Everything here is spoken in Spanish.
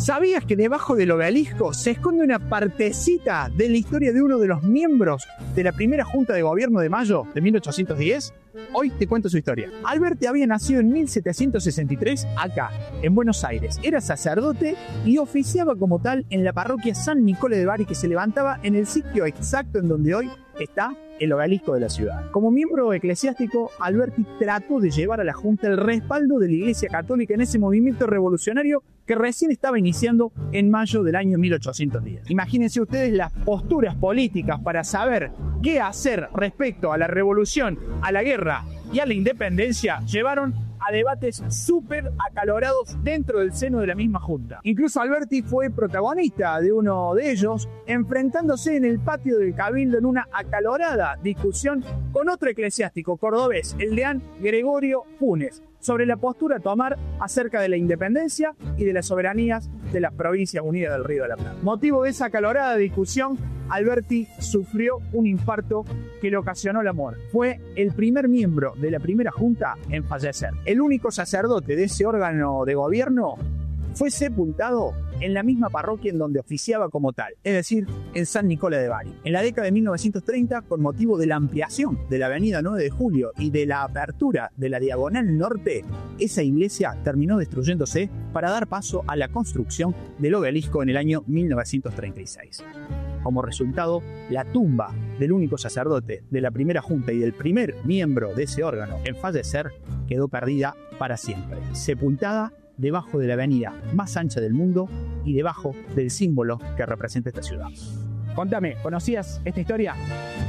¿Sabías que debajo del obelisco se esconde una partecita de la historia de uno de los miembros de la primera Junta de Gobierno de mayo de 1810? Hoy te cuento su historia. Alberti había nacido en 1763 acá, en Buenos Aires. Era sacerdote y oficiaba como tal en la parroquia San Nicolás de Bari, que se levantaba en el sitio exacto en donde hoy está el obelisco de la ciudad. Como miembro eclesiástico, Alberti trató de llevar a la Junta el respaldo de la Iglesia Católica en ese movimiento revolucionario que recién estaba iniciando en mayo del año 1810. Imagínense ustedes las posturas políticas para saber qué hacer respecto a la revolución, a la guerra y a la independencia llevaron a debates súper acalorados dentro del seno de la misma junta. Incluso Alberti fue protagonista de uno de ellos, enfrentándose en el patio del Cabildo en una acalorada discusión con otro eclesiástico cordobés, el deán Gregorio Funes, sobre la postura a tomar acerca de la independencia y de las soberanías de las provincias unidas del Río de la Plata. Motivo de esa acalorada discusión, Alberti sufrió un infarto que le ocasionó la muerte. Fue el primer miembro de la primera junta en fallecer. El único sacerdote de ese órgano de gobierno fue sepultado en la misma parroquia en donde oficiaba como tal, es decir, en San Nicolás de Bari. En la década de 1930, con motivo de la ampliación de la avenida 9 de Julio y de la apertura de la Diagonal Norte, esa iglesia terminó destruyéndose para dar paso a la construcción del obelisco en el año 1936. Como resultado, la tumba del único sacerdote de la primera junta y del primer miembro de ese órgano en fallecer quedó perdida para siempre, sepultada debajo de la avenida más ancha del mundo y debajo del símbolo que representa esta ciudad. Contame, ¿conocías esta historia?